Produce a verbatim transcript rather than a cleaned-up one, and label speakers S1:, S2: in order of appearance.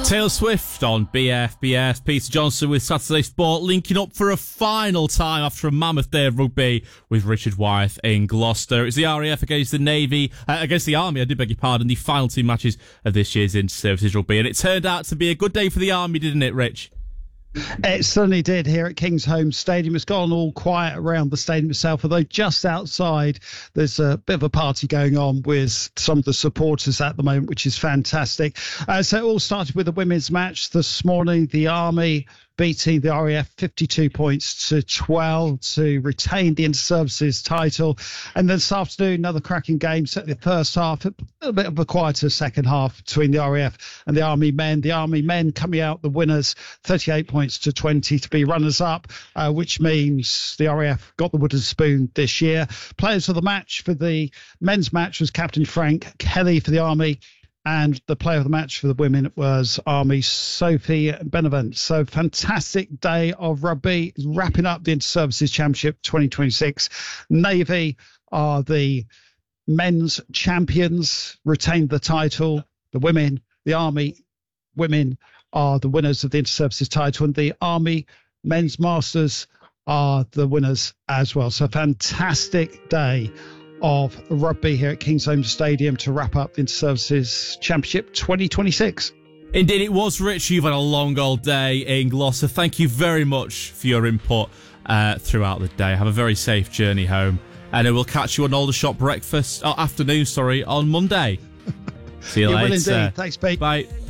S1: Taylor Swift on B F B S. Peter Johnson with Saturday Sport linking up for a final time after a mammoth day of rugby with Richard Wyeth in Gloucester. It's the R A F against the Navy, uh, against the Army, I did beg your pardon, the final two matches of this year's Inter-Services Rugby. And it turned out to be a good day for the Army, didn't it, Rich?
S2: It certainly did here at Kingsholm Stadium. It's gone all quiet around the stadium itself, although just outside there's a bit of a party going on with some of the supporters at the moment, which is fantastic. Uh, so it all started with a women's match this morning. The Army beating the R A F fifty-two points to twelve to retain the Inter-Services title. And then this afternoon, another cracking game, set the first half, a little bit of a quieter second half between the R A F and the Army men. The Army men coming out the winners, thirty-eight points to twenty to be runners-up, uh, which means the R A F got the wooden spoon this year. Players of the match for the men's match was Captain Frank Kelly for the Army, and the player of the match for the women was Army Sophie Benevent. So fantastic day of rugby, wrapping up the Inter-Services Championship twenty twenty-six. Navy are the men's champions, retained the title. The women, the Army women are the winners of the Inter-Services title, and the Army men's masters are the winners as well. So fantastic day of rugby here at Kingsholm Stadium to wrap up the Inter-Services Championship twenty twenty-six.
S1: Indeed, it was, Rich. You've had a long old day in Gloucester. Thank you very much for your input uh, throughout the day. Have a very safe journey home, and we'll catch you on Aldershot breakfast, oh, afternoon, sorry, on Monday. See you,
S2: you
S1: later.
S2: Will indeed. Thanks, Pete.
S1: Bye.